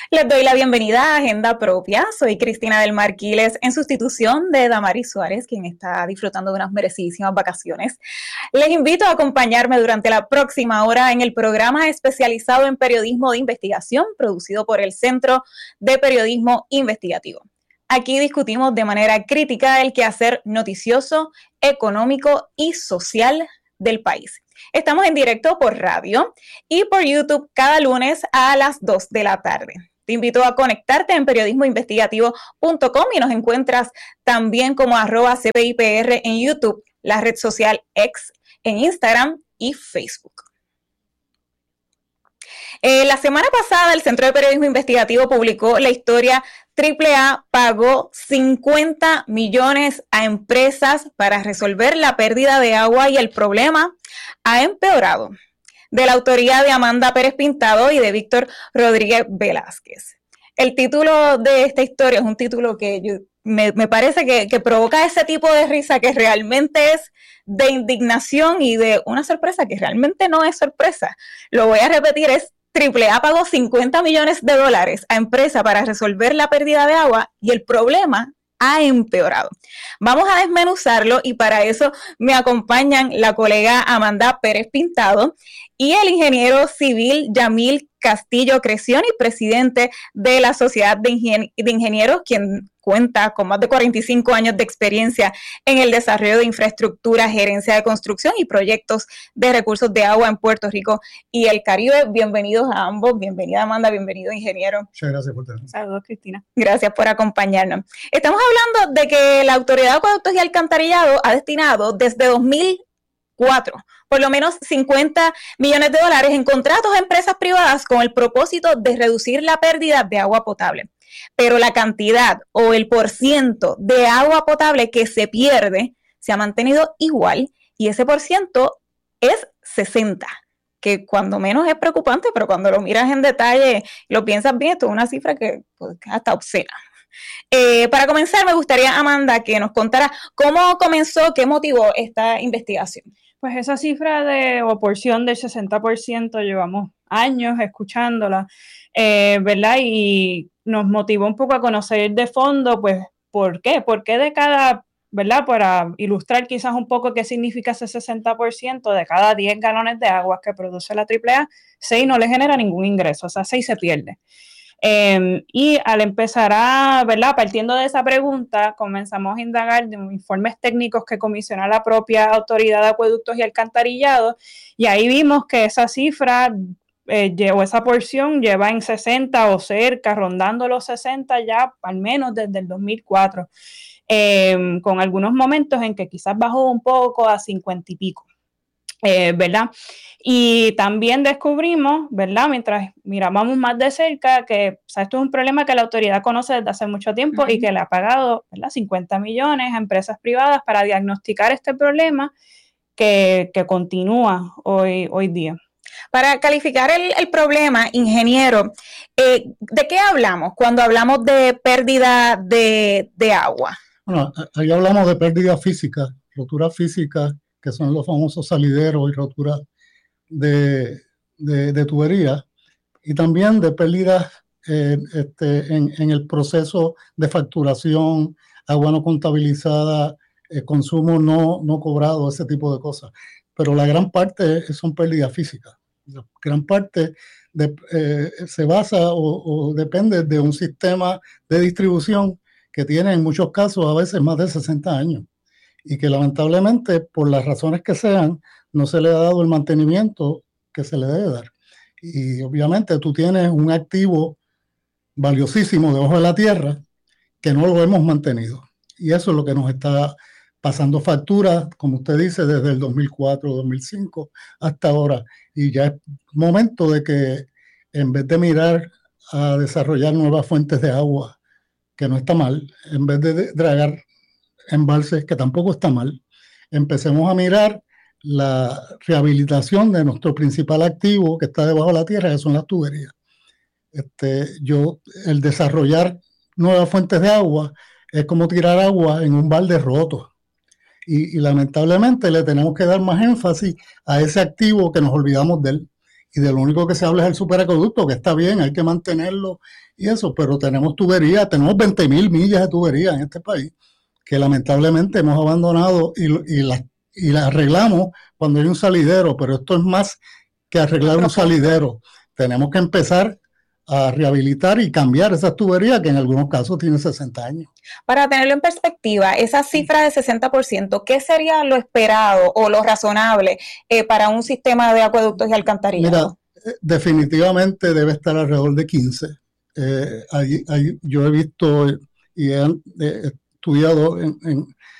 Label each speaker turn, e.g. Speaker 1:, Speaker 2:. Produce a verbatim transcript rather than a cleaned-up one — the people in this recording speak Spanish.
Speaker 1: Les doy la bienvenida a Agenda Propia. Soy Cristina del Marquiles, en sustitución de Damaris Suárez, quien está disfrutando de unas merecidísimas vacaciones. Les invito a acompañarme durante la próxima hora en el programa especializado en periodismo de investigación, producido por el Centro de Periodismo Investigativo. Aquí discutimos de manera crítica el quehacer noticioso, económico y social del país. Estamos en directo por radio y por YouTube cada lunes a las dos de la tarde. Te invito a conectarte en periodismo investigativo punto com y nos encuentras también como arroba C P I P R en YouTube, la red social X, en Instagram y Facebook. Eh, la semana pasada el Centro de Periodismo Investigativo publicó la historia Triple A pagó cincuenta millones a empresas para resolver la pérdida de agua y el problema ha empeorado, de la autoría de Amanda Pérez Pintado y de Víctor Rodríguez Velázquez. El título de esta historia es un título que yo, me, me parece que, que provoca ese tipo de risa que realmente es de indignación y de una sorpresa que realmente no es sorpresa. Lo voy a repetir, es Triple A pagó cincuenta millones de dólares a empresa para resolver la pérdida de agua y el problema ha empeorado. Vamos a desmenuzarlo y para eso me acompañan la colega Amanda Pérez Pintado y el ingeniero civil Yamil Castillo Crezioni, presidente de la Sociedad de, Ingen- de Ingenieros, quien cuenta con más de cuarenta y cinco años de experiencia en el desarrollo de infraestructura, gerencia de construcción y proyectos de recursos de agua en Puerto Rico y el Caribe. Bienvenidos a ambos. Bienvenida Amanda, bienvenido ingeniero.
Speaker 2: Muchas gracias por tenernos.
Speaker 1: Saludos Cristina. Gracias por acompañarnos. Estamos hablando de que la Autoridad de Acueductos y Alcantarillado ha destinado desde dos mil cuatro por lo menos cincuenta millones de dólares en contratos a empresas privadas con el propósito de reducir la pérdida de agua potable. Pero la cantidad o el porciento de agua potable que se pierde se ha mantenido igual y ese porciento es sesenta, que cuando menos es preocupante, pero cuando lo miras en detalle, lo piensas bien, esto es una cifra que pues, hasta obscena. Eh, para comenzar, me gustaría, Amanda, que nos contara cómo comenzó, qué motivó esta investigación.
Speaker 3: Pues esa cifra de o porción del sesenta por ciento llevamos años escuchándola, eh, ¿verdad? Y nos motivó un poco a conocer de fondo, pues, ¿por qué? ¿Por qué de cada, ¿verdad? Para ilustrar quizás un poco qué significa ese sesenta por ciento de cada diez galones de agua que produce la Triple A, seis no le genera ningún ingreso, o sea, seis se pierde. Eh, y al empezar a, ¿verdad? Partiendo de esa pregunta, comenzamos a indagar de informes técnicos que comisiona la propia Autoridad de Acueductos y Alcantarillado, y ahí vimos que esa cifra eh, o esa porción lleva en sesenta o cerca, rondando los sesenta ya al menos desde el dos mil cuatro, eh, con algunos momentos en que quizás bajó un poco a cincuenta y pico. Eh, ¿verdad? Y también descubrimos, ¿verdad? Mientras mirábamos más de cerca, que o sea, esto es un problema que la autoridad conoce desde hace mucho tiempo uh-huh. y que le ha pagado, ¿verdad? cincuenta millones a empresas privadas para diagnosticar este problema que, que continúa hoy, hoy día.
Speaker 1: Para calificar el, el problema, ingeniero, eh, ¿de qué hablamos cuando hablamos de pérdida de, de agua?
Speaker 2: Bueno, ahí hablamos de pérdida física, rotura física, que son los famosos salideros y roturas de, de, de tubería, y también de pérdidas eh, este, en, en el proceso de facturación, agua no contabilizada, eh, consumo no, no cobrado, ese tipo de cosas. Pero la gran parte son pérdidas físicas. La gran parte de, eh, se basa o, o depende de un sistema de distribución que tiene en muchos casos a veces más de sesenta años. Y que lamentablemente, por las razones que sean, no se le ha dado el mantenimiento que se le debe dar. Y obviamente tú tienes un activo valiosísimo debajo de la tierra que no lo hemos mantenido. Y eso es lo que nos está pasando factura, como usted dice, desde el dos mil cuatro, dos mil cinco hasta ahora. Y ya es momento de que en vez de mirar a desarrollar nuevas fuentes de agua, que no está mal, en vez de dragar embalses, que tampoco está mal, empecemos a mirar la rehabilitación de nuestro principal activo que está debajo de la tierra, que son las tuberías. Este, yo, el desarrollar nuevas fuentes de agua es como tirar agua en un balde roto. Y, y lamentablemente le tenemos que dar más énfasis a ese activo que nos olvidamos de él, y de lo único que se habla es el superacueducto, que está bien, hay que mantenerlo y eso, pero tenemos tuberías, tenemos veinte mil millas de tuberías en este país, que lamentablemente hemos abandonado y, y las y las arreglamos cuando hay un salidero, pero esto es más que arreglar un salidero. Tenemos que empezar a rehabilitar y cambiar esas tuberías que en algunos casos tienen sesenta años.
Speaker 1: Para tenerlo en perspectiva, esa cifra de sesenta por ciento, ¿qué sería lo esperado o lo razonable eh, para un sistema de acueductos y alcantarillado?
Speaker 2: Mira, definitivamente debe estar alrededor de quince. Eh, hay, hay, yo he visto y he, he estudiado en, en